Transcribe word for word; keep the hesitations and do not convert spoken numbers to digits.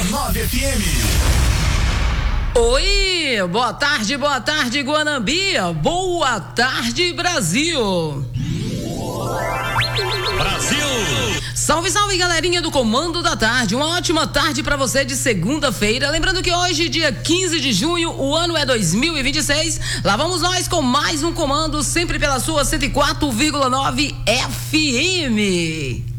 nove F M. Oi, boa tarde, boa tarde, Guanambi. Boa tarde, Brasil. Brasil. Salve, salve, galerinha do Comando da Tarde. Uma ótima tarde pra você de segunda-feira. Lembrando que hoje, dia quinze de junho, o ano é dois mil e vinte e seis. Lá vamos nós com mais um comando, sempre pela sua cento e quatro vírgula nove F M.